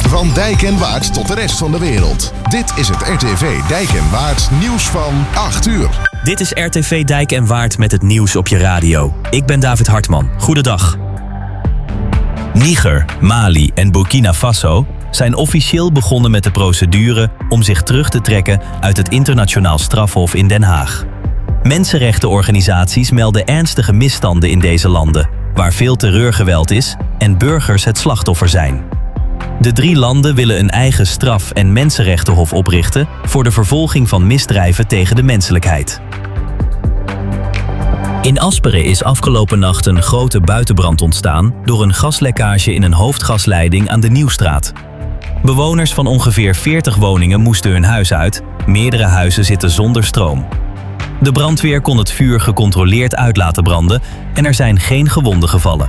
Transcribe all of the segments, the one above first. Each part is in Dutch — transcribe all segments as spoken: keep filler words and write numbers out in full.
Van Dijk en Waard tot de rest van de wereld. Dit is het R T V Dijk en Waard nieuws van acht uur. Dit is R T V Dijk en Waard met het nieuws op je radio. Ik ben David Hartman. Goedendag. Niger, Mali en Burkina Faso zijn officieel begonnen met de procedure om zich terug te trekken uit het internationaal strafhof in Den Haag. Mensenrechtenorganisaties melden ernstige misstanden in deze landen, waar veel terreurgeweld is en burgers het slachtoffer zijn. De drie landen willen een eigen straf- en mensenrechtenhof oprichten voor de vervolging van misdrijven tegen de menselijkheid. In Asperen is afgelopen nacht een grote buitenbrand ontstaan door een gaslekkage in een hoofdgasleiding aan de Nieuwstraat. Bewoners van ongeveer veertig woningen moesten hun huis uit, meerdere huizen zitten zonder stroom. De brandweer kon het vuur gecontroleerd uit laten branden en er zijn geen gewonden gevallen.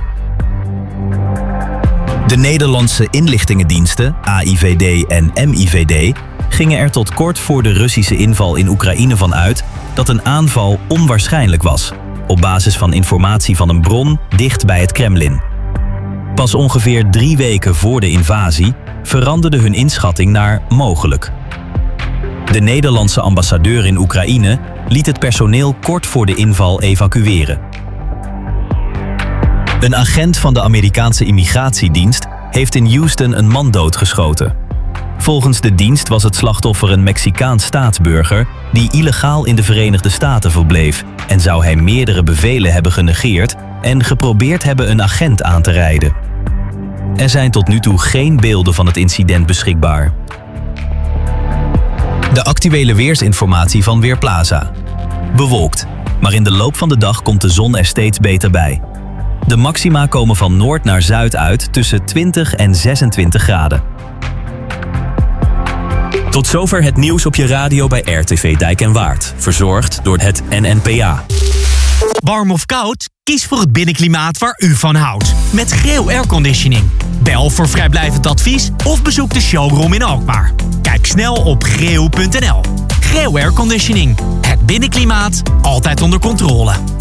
De Nederlandse inlichtingendiensten, A I V D en M I V D, gingen er tot kort voor de Russische inval in Oekraïne van uit dat een aanval onwaarschijnlijk was, op basis van informatie van een bron dicht bij het Kremlin. Pas ongeveer drie weken voor de invasie veranderde hun inschatting naar mogelijk. De Nederlandse ambassadeur in Oekraïne liet het personeel kort voor de inval evacueren. Een agent van de Amerikaanse immigratiedienst heeft in Houston een man doodgeschoten. Volgens de dienst was het slachtoffer een Mexicaans staatsburger die illegaal in de Verenigde Staten verbleef en zou hij meerdere bevelen hebben genegeerd en geprobeerd hebben een agent aan te rijden. Er zijn tot nu toe geen beelden van het incident beschikbaar. De actuele weersinformatie van Weerplaza. Bewolkt, maar in de loop van de dag komt de zon er steeds beter bij. De maxima komen van noord naar zuid uit tussen twintig en zesentwintig graden. Tot zover het nieuws op je radio bij R T V Dijk en Waard. Verzorgd door het N N P A. Warm of koud? Kies voor het binnenklimaat waar u van houdt. Met Greo Airconditioning. Bel voor vrijblijvend advies of bezoek de showroom in Alkmaar. Kijk snel op greo punt n l. Greo Airconditioning. Het binnenklimaat altijd onder controle.